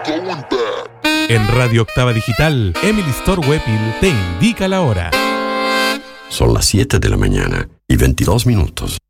En Radio Octava Digital, Emily Storwepil te indica la hora. Son las 7 de la mañana y 22 minutos.